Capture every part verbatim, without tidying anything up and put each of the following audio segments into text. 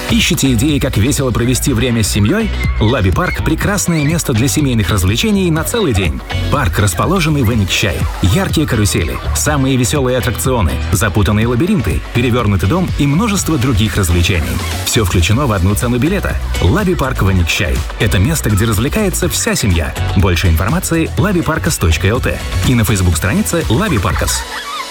Ищете идеи, как весело провести время с семьей? Лаби Парк – прекрасное место для семейных развлечений на целый день. Парк, расположенный в Эникчай. Яркие карусели, самые веселые аттракционы, запутанные лабиринты, перевернутый дом и множество других развлечений. Все включено в одну цену билета. Лаби Парк в Эникчай. Это место, где развлекается вся семья. Больше информации – лаби паркас точка эл ти и на фейсбук-странице Лаби Паркас.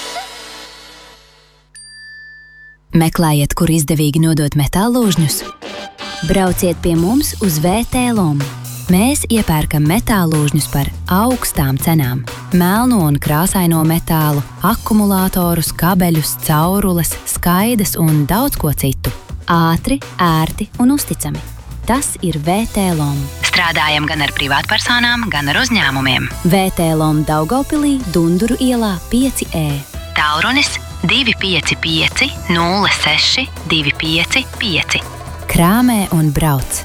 Meklējat, kur izdevīgi nodot metālūžņus? Brauciet pie mums uz vē té Lom. Mēs iepērkam metālūžņus par augstām cenām. Melno un krāsaino metālu, akumulātorus, kabeļus, caurules, skaidas un daudz ko citu. Ātri, ērti un uzticami. Tas ir vē té Lom. Strādājam gan ar privātpersonām, gan ar uzņēmumiem. vē té Lom Daugavpilī, Dunduru ielā pieci E. Tālrunis divi pieci pieci nulle seši divi pieci pieci. Krāmē un brauc.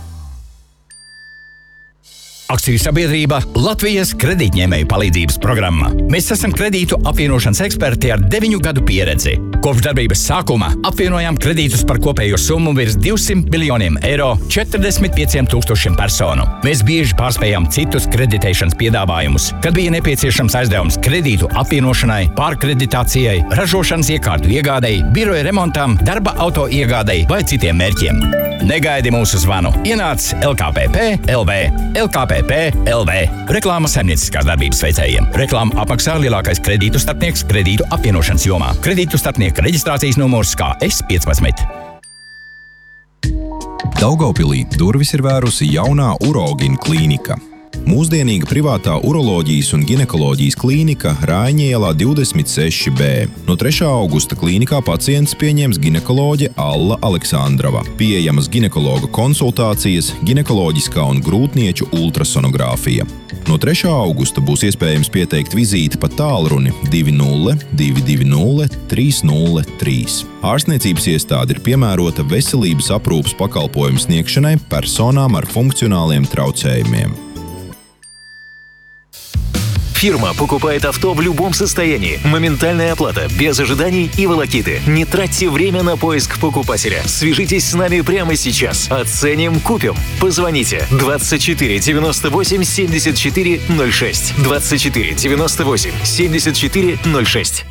Akciju sabiedrība Latvijas kredītņēmēju palīdzības programma. Mēs esam kredītu apvienošanas eksperti ar deviņu gadu pieredzi. Kopš darbības sākuma apvienojām kredītus par kopējo summu virs divsimt miljoniem eiro četrdesmit pieciem tūkstošiem personu. Mēs bieži pārspējām citus kreditēšanas piedāvājumus, kad bija nepieciešams aizdevums kredītu apvienošanai, pārkreditācijai, ražošanas iekārtu iegādei, biroja remontam, darba auto iegādei vai citiem mērķiem. Negaidi mūsu zvanu. Ienāc L K P P L V. L K P P L V. Reklāma saimnieciskās darbības veicējiem. Reklāmu apmaksā lielākais kredītu starpnieks kredītu apvienošanas jomā. Kredītu starpnieka reģistrācijas numurs K S piecpadsmit. Daugavpilī durvis ir vērusi jaunā Urogin klīnika. Mūsdienīga privātā uroloģijas un ginekoloģijas klīnika Raiņa ielā divdesmit seši B. No trešā augusta klīnikā pacients pieņems ginekoloģe Alla Aleksandrova. Pieejamas ginekologa konsultācijas, ginekoloģiskā un grūtnieču ultrasonogrāfija. No trešā augusta būs iespējams pieteikt vizīti pa tālruni divi nulle divi divi nulle trīs nulle trīs. Ārstniecības iestāde ir piemērota veselības aprūpes pakalpojumu sniegšanai personām ar funkcionāliem traucējumiem. Фирма покупает авто в любом состоянии. Моментальная оплата, без ожиданий и волокиты. Не тратьте время на поиск покупателя. Свяжитесь с нами прямо сейчас. Оценим, купим. Позвоните двадцать четыре девяносто восемь семьдесят четыре ноль шесть. двадцать четыре девяносто восемь семьдесят четыре ноль шесть.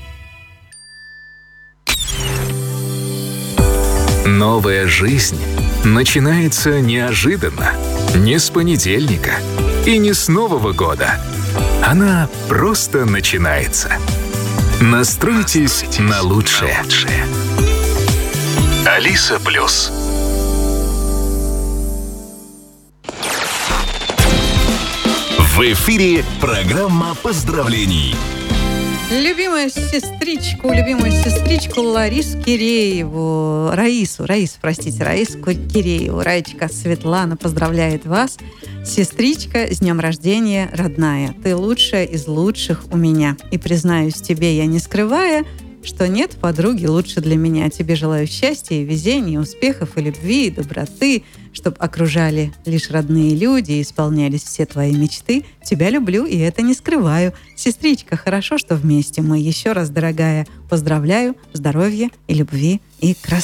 Новая жизнь начинается неожиданно. Не с понедельника и не с Нового года. Она просто начинается. Настройтесь на лучшее. Алиса Плюс. В эфире программа поздравлений. Любимую сестричку, любимую сестричку Ларису Кирееву, Раису, Раису, простите, Раису Кирееву, Раечка Светлана поздравляет вас. Сестричка, с днем рождения, родная. Ты лучшая из лучших у меня. И признаюсь тебе, я не скрывая, что нет подруги лучше для меня. Тебе желаю счастья и везения, успехов и любви, и доброты, чтобы окружали лишь родные люди и исполнялись все твои мечты. Тебя люблю, и это не скрываю. Сестричка, хорошо, что вместе мы. Еще раз, дорогая, поздравляю. Здоровья и любви, и красоты.